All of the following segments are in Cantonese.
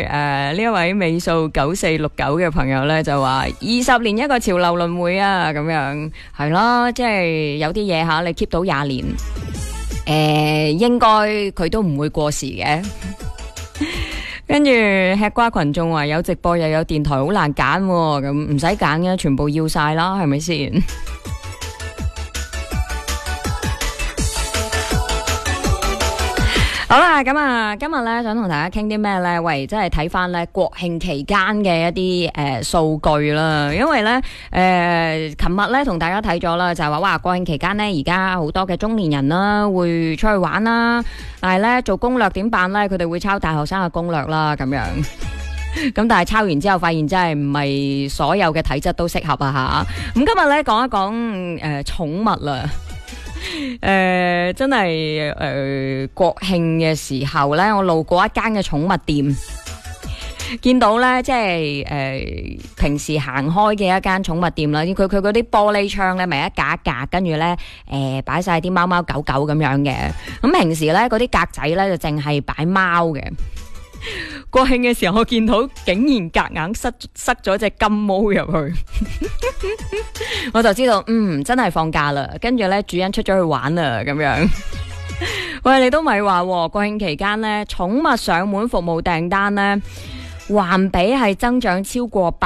呢一位尾數9469嘅朋友咧就話20年一個潮流輪迴啊，咁樣係咯，即係有啲嘢吓你 keep 到20年，應該佢都唔會過時嘅。跟住吃瓜群眾話有直播又有電台好難揀，咁唔使揀嘅，全部要晒啦，係咪先？好啦，咁啊，今日咧想同大家傾啲咩咧？喂，即係睇翻咧國慶期間嘅一啲數據啦，因為咧琴日咧同大家睇咗啦，就係話哇國慶期間咧而家好多嘅中年人啦會出去玩啦，但係咧做攻略點辦咧？佢哋會抄大學生嘅攻略啦，咁樣。咁但係抄完之後發現真係唔係所有嘅體質都適合啊吓。咁今日咧講一講寵物啦。真係國慶嘅時候呢，我路過一間嘅寵物店，見到呢，即係平時行開嘅一間寵物店啦，佢嗰啲玻璃窗呢，咪一格一格，跟住呢擺晒啲貓貓狗狗咁樣嘅。咁平時呢，嗰啲格仔呢，就淨係擺貓嘅。國慶嘅時候，我見到竟然夾硬塞咗隻金毛入去，我就知道真係放假啦。跟住呢，主人出咗去玩啦，咁樣。喂，你都咪話國慶期間呢，寵物上門服務訂單呢，環比係增長超過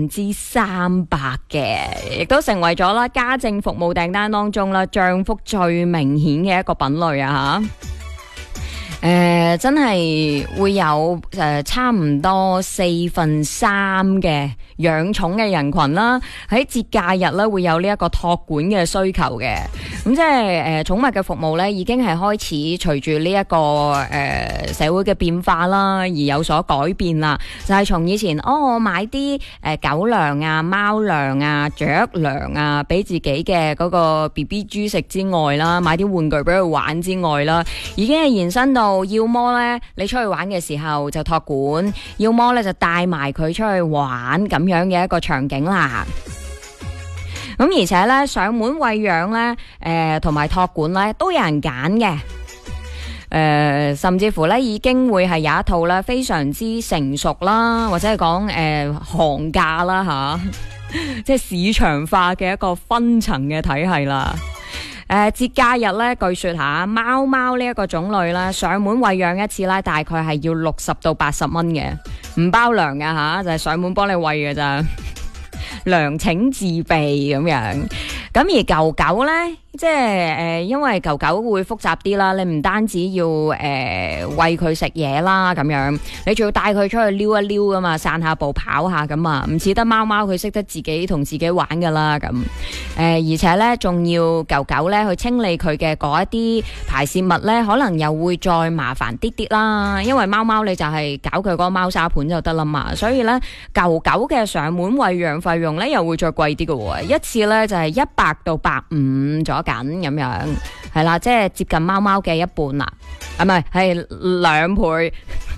300%嘅，亦都成為咗啦家政服務訂單當中啦漲幅最明顯嘅一個品類啊吓。真係會有差唔多4/3嘅養寵嘅人群啦，喺節假日咧會有呢一個託管嘅需求嘅。咁即係寵物嘅服務咧已經係開始隨住呢一個社會嘅變化啦而有所改變啦。就係從以前我買啲狗糧啊、貓糧啊、雀糧啊俾自己嘅嗰個 BB 豬食之外啦，買啲玩具俾佢玩之外啦，已經係延伸到要麼咧你出去玩嘅時候就託管，要麼咧就帶埋佢出去玩咁樣嘅一個場景啦。咁而且咧上門餵養咧同埋託管咧都有人揀嘅。甚至乎咧已經會係有一套咧非常之成熟啦，或者係講行價啦吓，即係市場化嘅一個分層嘅體系啦。節假日咧，據說吓貓貓呢一個種類啦，上門餵養一次啦，大概係要60到80蚊嘅，唔包糧㗎吓，就係上門幫你餵㗎咋，糧請自備咁樣。咁而狗狗咧，即係因為狗狗會複雜啲啦，你唔單止要餵佢食嘢啦咁樣，你仲要帶佢出去溜一溜噶嘛，散下步跑下咁啊，唔似得貓貓佢識得自己同自己玩噶啦咁。而且咧仲要狗狗咧去清理佢嘅嗰一啲排泄物咧，可能又會再麻煩啲啲啦，因為貓貓你就係搞佢嗰個貓砂盤就得啦嘛，所以咧狗狗嘅上門餵養費用咧又會再貴啲嘅，一次咧就係100到150咗緊咁樣，係啦，即係接近貓貓嘅一半啦，唔係2倍。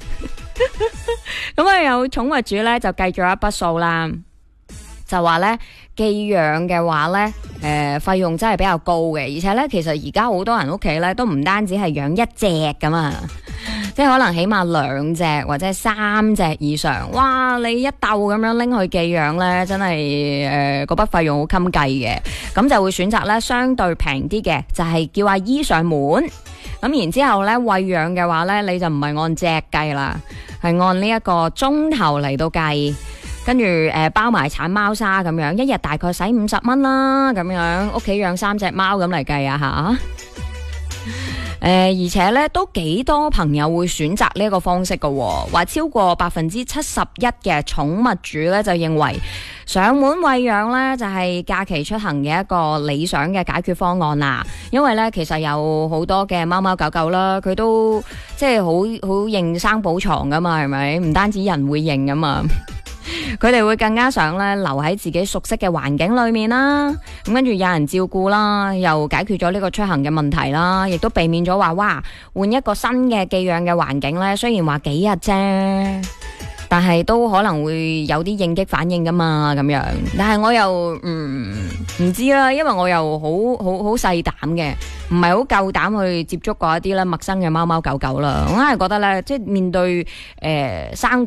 咁啊有寵物主咧就計咗一筆數啦，就話咧寄養嘅話咧費用真係比較高嘅，而且咧其實而家好多人屋企咧都唔單止係養一隻咁啊，即係可能起碼2隻或者3隻以上，哇！你一竇咁樣拎去寄養咧，真係嗰筆費用好襟計嘅，咁就會選擇咧相對平啲嘅，就係叫阿姨上門，咁然之後咧餵養嘅話咧，你就唔係按隻計啦，係按呢一個鐘頭嚟到計。跟住包埋鏟貓砂咁樣，一日大概使50蚊啦，咁樣屋企養3隻貓咁嚟計啊吓。而且咧都幾多朋友會選擇呢一個方式嘅，話超過71%嘅寵物主咧就認為上門餵養咧就係假期出行嘅一個理想嘅解決方案啦。因為咧其實有好多嘅貓貓狗狗啦，佢都即係好認生補床噶嘛，係咪？唔單止人會認噶嘛。佢哋會更加想咧留喺自己熟悉嘅環境裏面啦，咁跟住有人照顧啦，又解決咗呢個出行嘅問題啦，亦都避免咗話哇換一個新嘅寄養嘅環境咧，雖然話幾日啫，但係都可能會有啲應激反應噶嘛，咁樣。但係我又唔知啦，因為我又好細膽嘅，唔係好夠膽去接觸過一啲咧陌生嘅貓貓狗狗啦。我硬係覺得咧，即係面對生